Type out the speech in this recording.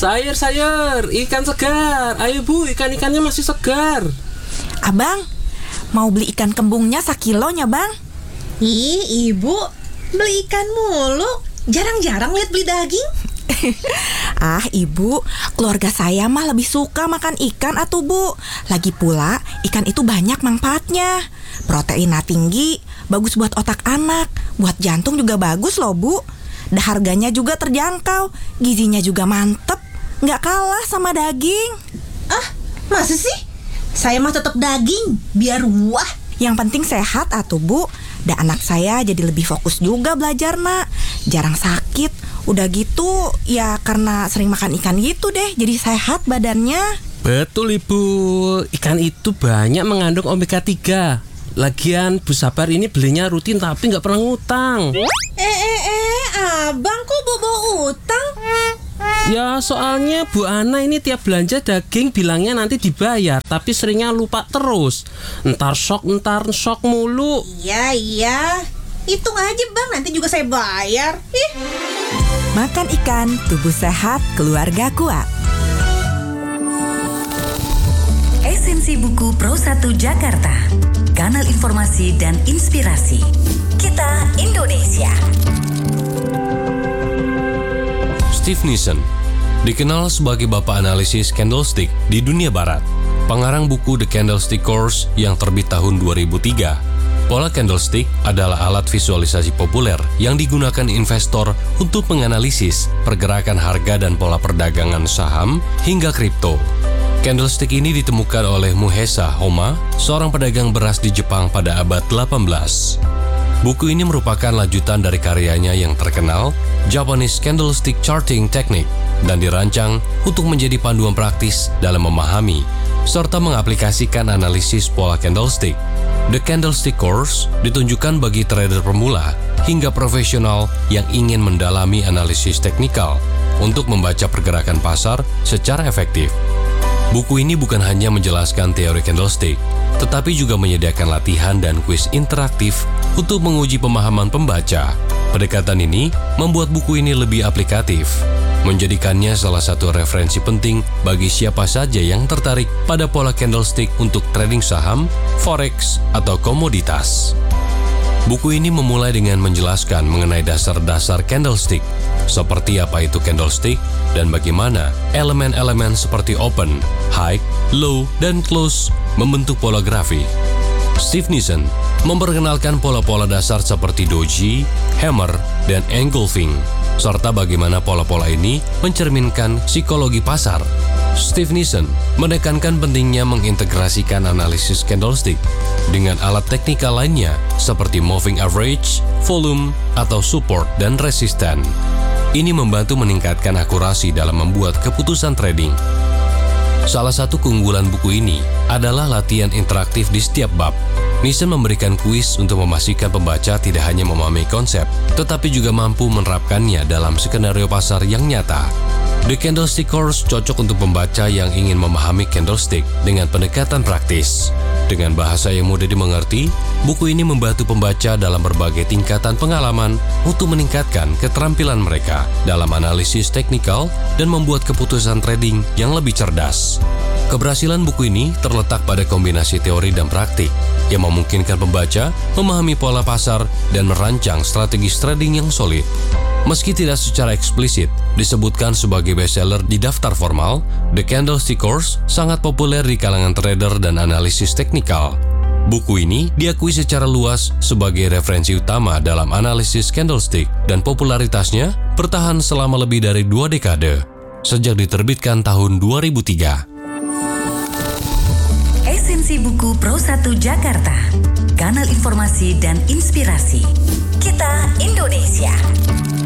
Sayur, ikan segar. Ayo Bu, ikan-ikannya masih segar. Abang, mau beli ikan kembungnya sekilonya bang. Ih, ibu beli ikan mulu. Jarang-jarang lihat beli daging. Ah ibu, keluarga saya mah lebih suka makan ikan atuh bu. Lagi pula ikan itu banyak manfaatnya. Proteinnya tinggi, bagus buat otak anak, buat jantung juga bagus loh bu. Dan harganya juga terjangkau, gizinya juga mantep, nggak kalah sama daging. Ah, masa sih? Saya mah tetap daging, biar wah. Yang penting sehat atuh bu. Dan anak saya jadi lebih fokus juga belajar nak. Jarang sakit. Udah gitu ya karena sering makan ikan gitu deh, jadi sehat badannya. Betul Ibu, ikan itu banyak mengandung omega 3. Lagian Bu Sabar ini belinya rutin tapi nggak pernah ngutang. Abang kok bawa utang? Ya soalnya Bu Ana ini tiap belanja daging bilangnya nanti dibayar, tapi seringnya lupa terus. Ntar shock mulu. Iya. Hitung aja bang, nanti juga saya bayar. Makan ikan, tubuh sehat, keluarga kuat. Esensi buku Pro 1 Jakarta, kanal informasi dan inspirasi. Kita Indonesia. Steve Nissen dikenal sebagai bapak analisis candlestick di dunia barat. Pengarang buku The Candlestick Course yang terbit tahun 2003. Pola candlestick adalah alat visualisasi populer yang digunakan investor untuk menganalisis pergerakan harga dan pola perdagangan saham hingga kripto. Candlestick ini ditemukan oleh Muhesa Homa, seorang pedagang beras di Jepang pada abad 18. Buku ini merupakan lanjutan dari karyanya yang terkenal, Japanese Candlestick Charting Technique, dan dirancang untuk menjadi panduan praktis dalam memahami serta mengaplikasikan analisis pola candlestick. The Candlestick Course ditunjukkan bagi trader pemula hingga profesional yang ingin mendalami analisis teknikal untuk membaca pergerakan pasar secara efektif. Buku ini bukan hanya menjelaskan teori candlestick, tetapi juga menyediakan latihan dan kuis interaktif untuk menguji pemahaman pembaca. Pendekatan ini membuat buku ini lebih aplikatif, menjadikannya salah satu referensi penting bagi siapa saja yang tertarik pada pola candlestick untuk trading saham, forex, atau komoditas. Buku ini memulai dengan menjelaskan mengenai dasar-dasar candlestick, seperti apa itu candlestick dan bagaimana elemen-elemen seperti open, high, low, dan close membentuk pola grafik. Steve Nissen memperkenalkan pola-pola dasar seperti doji, hammer, dan engulfing, serta bagaimana pola-pola ini mencerminkan psikologi pasar. Steve Nissen menekankan pentingnya mengintegrasikan analisis candlestick dengan alat teknikal lainnya seperti moving average, volume, atau support dan resisten. Ini membantu meningkatkan akurasi dalam membuat keputusan trading. Salah satu keunggulan buku ini adalah latihan interaktif di setiap bab. Nissen memberikan kuis untuk memastikan pembaca tidak hanya memahami konsep, tetapi juga mampu menerapkannya dalam skenario pasar yang nyata. The Candlestick Course cocok untuk pembaca yang ingin memahami candlestick dengan pendekatan praktis. Dengan bahasa yang mudah dimengerti, buku ini membantu pembaca dalam berbagai tingkatan pengalaman untuk meningkatkan keterampilan mereka dalam analisis teknikal dan membuat keputusan trading yang lebih cerdas. Keberhasilan buku ini terletak pada kombinasi teori dan praktik yang memungkinkan pembaca memahami pola pasar dan merancang strategi trading yang solid. Meski tidak secara eksplisit disebutkan sebagai bestseller di daftar formal, The Candlestick Course sangat populer di kalangan trader dan analisis teknikal. Buku ini diakui secara luas sebagai referensi utama dalam analisis candlestick dan popularitasnya bertahan selama lebih dari 2 dekade, sejak diterbitkan tahun 2003. Esensi buku Pro 1 Jakarta, kanal informasi dan inspirasi. Kita Indonesia.